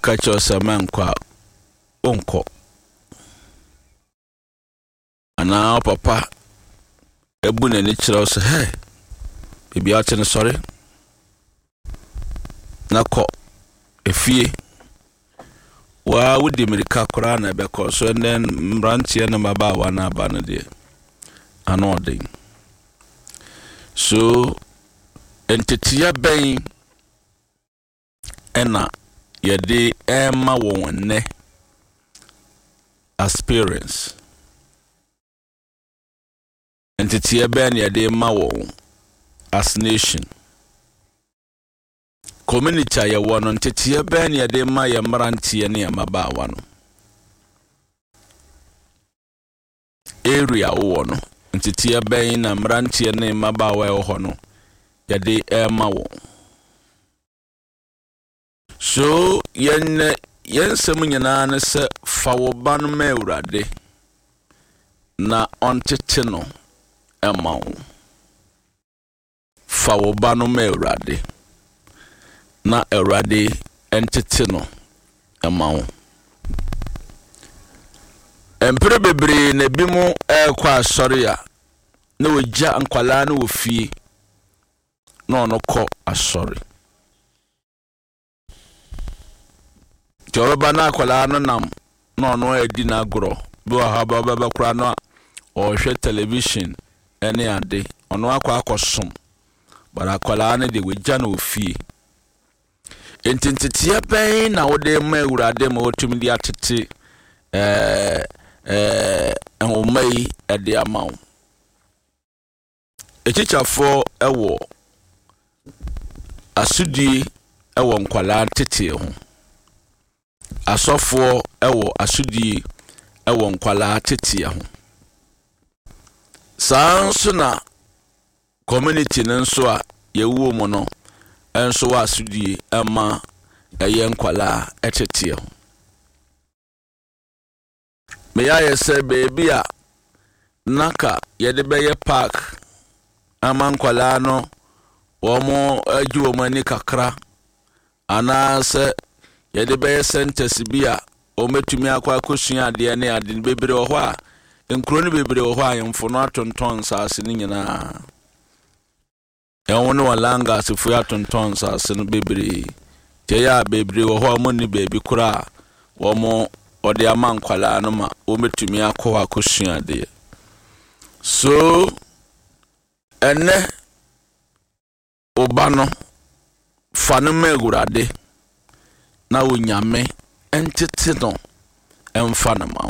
catch us a man qua uncle. And now, Papa, a boon and it shows, hey, baby, out in sorry. Nako, a fee. Why would the America Corana because and then Branty and Maba one abanade an ording. So, entitia bain ena yede Emma won ne experience. Entitia bain yede ma won as nation. Community ya wano entitia bain yede ma ya Branty ne Maba one. Area wano entitia bain na Branty ne Maba wa hono yade Emma won. So yen sem nyina ne se fa wo ba no ma Awurade na ontete no Emma wo. Fa wo ba no ma Awurade na Awurade entete no Emma wo. Empere bebre na bi mu kwa asori a na wogya ankwala na wo fie na ono kɔ asori. Joba na akwala no nam na ono edi na agro bo ha ba kura no o hwe television ene ade ono akwa akosom bara akwala no de wogya na ofie ententitia pen na wo de ma Awurade ma otumi di atete enwomai ede amaw echichafo ewo asudi ewo nkwala tete ho asofo ewo asudi ewo nkwala tete ho sanso na community nso a yewuo mo no enso wa asudi ema eye nkwala etete ho me ya yese baby a naka yede beye park ama nkwala no womo ajuo mani kakra ana se yede beye sentence bia o metumi akwa akosua ade ne ade bebre wo ho a enkro ne bebre wo ho a yemfo no atonton saase ni nyina ewon walanga asifu atonton saase no bebre je ya bebre wo ho mo ni bebi kura wo mo ode ama nkwala no ma o metumi akwa akosua ade so ene obano fanu ma Awurade na wonyame entete no emfa na ma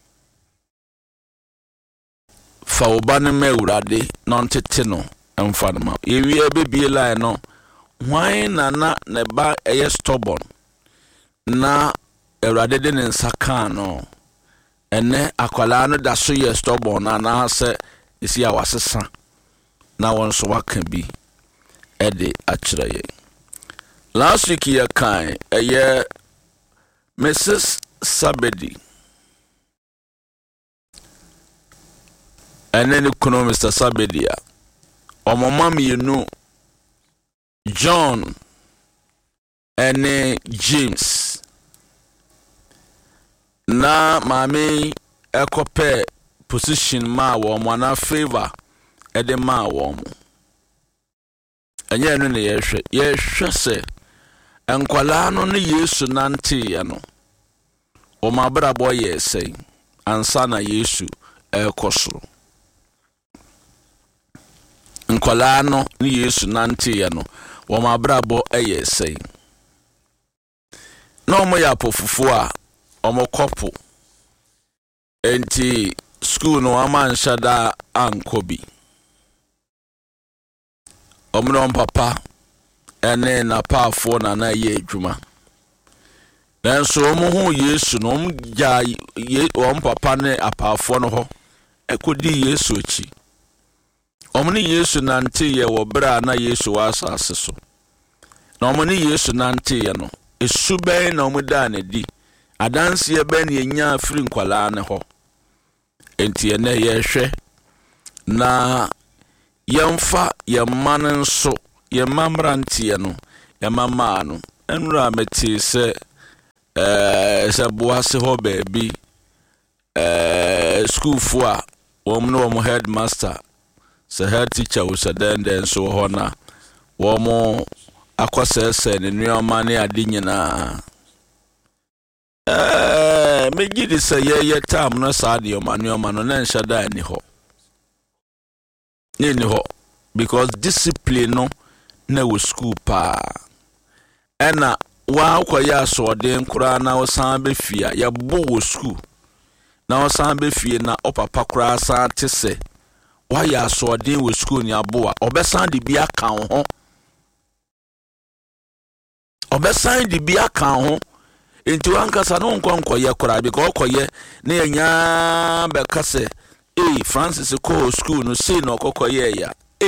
fa obano ma Awurade na entete no emfa na ma ewi ebebie line no hwan na ne ba eye stubborn na Awurade de ne nsaka no ene akwala no da so ye stubborn na se isi awasesa na wonso waka bi ede akyereye. Last week ya kai Mrs. Sabedi and then kuno Mr. Sabedi o mama mienu John and James na mami ekope position ma wo mo na favor ede ma wo mo enye no ne yehwe se enkwala no ne Yesu nante ye no o mabrabo ye sei ansa na Yesu ekoso enkwala no ne Yesu nante ye no o mabrabo ye sei no mo ya pofufu a o mo kopo enti school no amansha da ankobi omno papa ene na paafo na ye adwuma nanso omo hu Yesu no omgya papa ne apaafo no ho ekodi Yesu echi omne Yesu nante ye wo bra na Yesu wasase so na omne Yesu nante ye no esubɛn na omuda na di adanse ye ben ye nya afiri nkwala ne ho enti ene ye hwe na yemfa ye manen so ye mamrantie no ye mama no enura meti se se boase ho baby school fo a no headmaster se head teacher wo se den so ho na wo mo akosese ne nuoma ne ade nyina me gidi se ye time no sa de nuoma no na nhyɛ da ni ho ni ho because discipline no na wo school pa ena wa akoya asode nkura na wo san be fia ya bo wo school na wo san be fie na opapa kura san tese wa ya asode wo school ni aboa obesan de bi aka ho obesan de bi aka ho enti wankasa no nkonkoye kura bi ko okoye na enya be kase Francis ko school no say no kokoye ya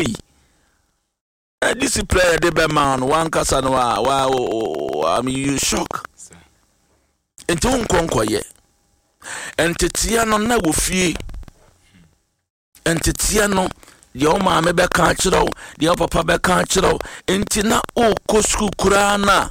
discipline de be man wankasa no I mean you shock enti nkonkoye entitia no na wo fie entitia no de o ma me be ka kiro de o papa be ka kiro enti na o ko school kura na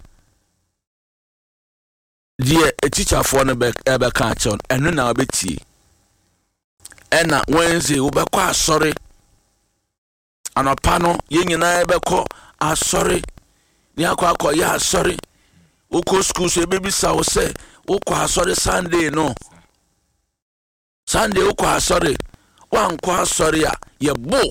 de teacher for no be ka kiro eno na obeti ena Wednesday wo be kwa sorry anapa no ye nyina ebe ko asori ni akwa ya asori uko school so ebebisa wo se uko asori Sunday no Sunday uko asori wan ko asori a ye bo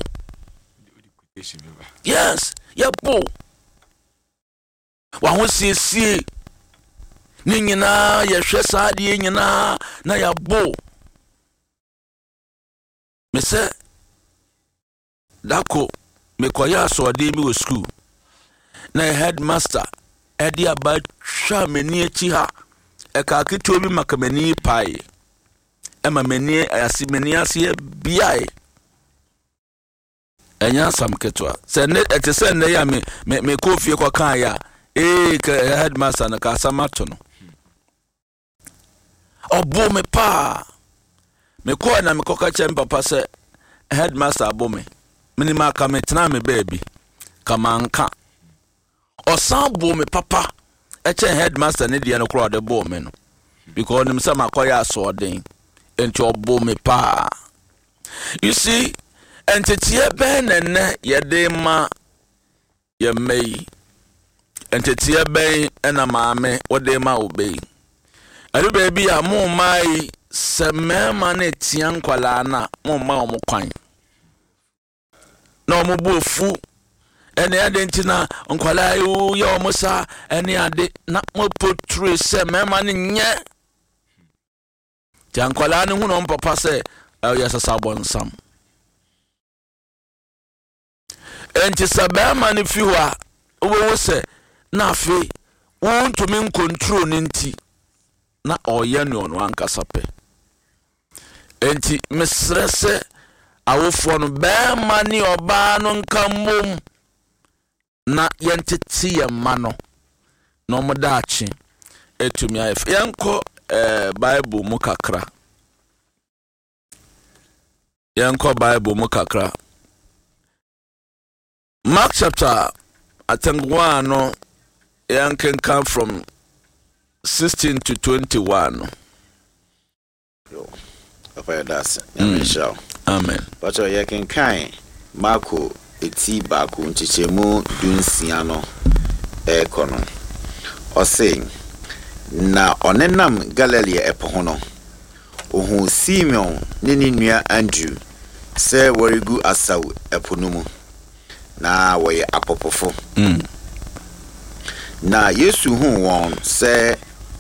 yes ye bo wa ho siesie ni nyina ye hwe saade nyina na ya bo me se dako me koya so de mi wo school na headmaster edi aba twa meni echi ha e ka kito bi makamani pai e ma meni asi meni asi biai enya sam ketwa se ne ete se ne ya me ko fie kwa kan ya ka headmaster na ka samato no obo me pa me ko na me koka chem papa se headmaster abo me minima ka metna me baby kama nka osan bo me papa eche headmaster ne dia no kro de bo me no because nim say makoya asodin enti obo me pa you see entitie ben ne ye de ma ye mei entitie ben ena maame wo de ma obei ari baby a mo mai se mema ne tian kwala na mo ma o mo kwan no mo bofu ene ade ntina nkwala yo ya o musa ene ade na mo portray se mema ne nye tian kwala ne hu no papa se ya sasa bonsam enti sabema ne fi ho a wo se na afi won to me control ne nti na oye no no ankasa pe enti mesrese awofo no be mani oba no nkamom na yenteti ye ma no no modachi etumi af yanko bible mu kakra Mark chapter I think 1 no can come from 16 to 21. Amen. But you can kind Marco eti baako nchichemu dunsia no ekono o saying na onenam Galilee epo no ohun Simeon ne nua Andrew se worigu asaw epo no mu na woye apopofo na Yesu hu won se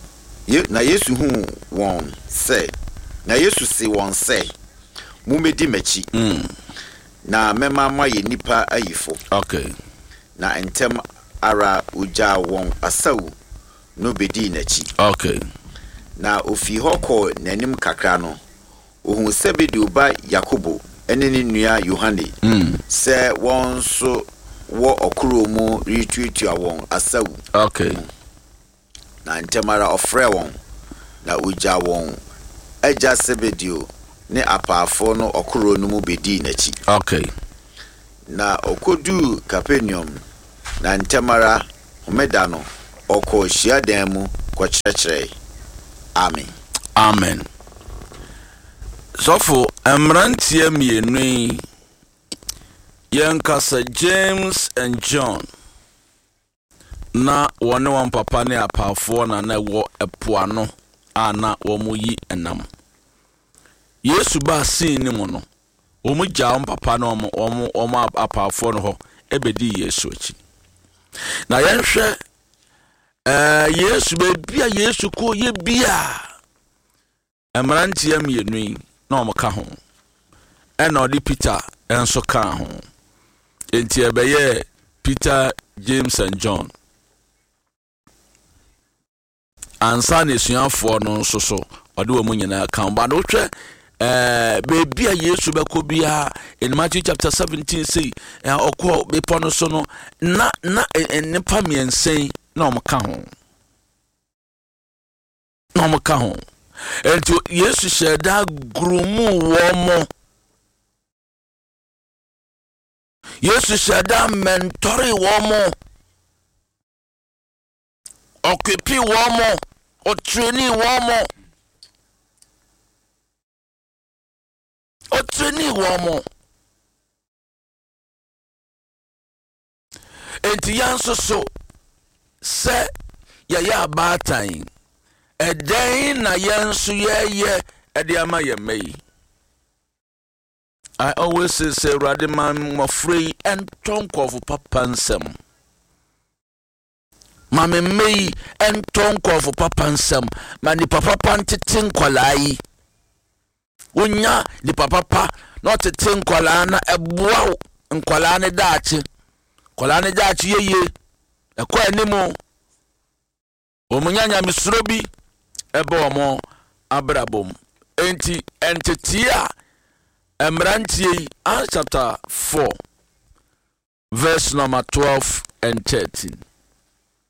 na Yesu si won se mumedi machi na mema maye nipa ayifo okay na entem ara uja won asaw no bedi nachi okay na ofi hoko nanim kakra no ohun sebedi oba Yakobo ene ne nua Yohane se won so wo okuro mu retreat won asaw okay na entem ara ofre won na uja won eja sebedio ne apafo no okuro no mu bedi nachi okay na okodu Capernaum na ntemara homeda no oko hia dan mu kɔkyerɛkyerɛ. Amen. Amen. Sɔfo mmeranteɛ mmienu yɛnkasa James and John na wɔne wɔn papa ne apaafoɔ na ɛwɔ ɛpoano a na wɔn yi ɛnam. Yesu ba sin ne mu no wɔn gya wɔn papa na wɔn apaafoɔ no hɔ ɛbɛdi Yesu akyi. Na yɛnhwɛ Yesu baabi a Yesu kɔ yɛ bia mmeranteɛ mmienu na wɔn ka ho ɛna ɔde Peter nso ka ho. Enti ɛbɛyɛ Peter, James and John. Ansa na esuafoɔ no nso so ɔde wɔn nyinaa ka ho. Ba no hwɛ baabi a Yesu bɛkɔ bia in Matthew chapter 17 say ɔkɔ bepɔ no so no na nipa mmiɛnsa na wɔn ka ho. Na wɔn ka ho. Enti Yesu hyɛ da gurumu wɔn. Yesu hyɛ da mentori wɔn. Ɔkwepi wɔn. Ɔtreni wɔn. Ɔtreni wɔn. Enti yan so sɛ yɛyɛ abaatan. Ɛdɛn na yɛn so yɛyɛ ɛde ama yɛn mɛyi. I always say Awurade ma mmɔfra yi ɛntɔ nkɔɔfo papa nsɛm. Ma me mɛyi ɛntɔ nkɔɔfo papa nsɛm. Ma nipa papa ntete nkɔlaa yi. Wonya nipa papa na ɔtete nkɔlaa na ɛboa nkɔlaa ne daakye. Nkɔlaa ne daakye yeye. Ɛkɔ anim. Omunya nyamesuro bi ɛbɛ wɔn abrabom. Enti entity a mmeranteɛ Acts chapter 4 verse number 12 and 13.